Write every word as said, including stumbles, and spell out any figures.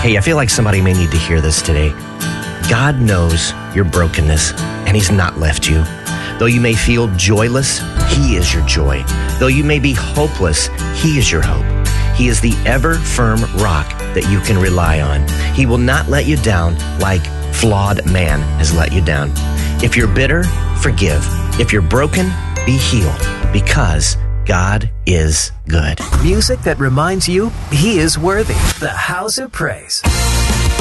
Hey, I feel like somebody may need to hear this today. God knows your brokenness, and He's not left you. Though you may feel joyless, He is your joy. Though you may be hopeless, He is your hope. He is the ever-firm rock that you can rely on. He will not let you down like flawed man has let you down. If you're bitter, forgive. If you're broken, be healed, because God is good. Music that reminds you He is worthy. The House of Praise.